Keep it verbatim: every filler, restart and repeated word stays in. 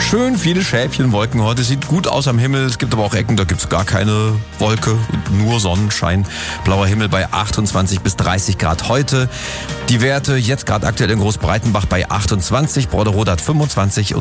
Schön viele Schäfchenwolken heute. Sieht gut aus am Himmel. Es gibt aber auch Ecken, da gibt es gar keine Wolke. Nur Sonnenschein. Blauer Himmel bei achtundzwanzig bis dreißig Grad heute. Die Werte jetzt gerade aktuell in Großbreitenbach bei achtundzwanzig. Broderode hat fünfundzwanzig.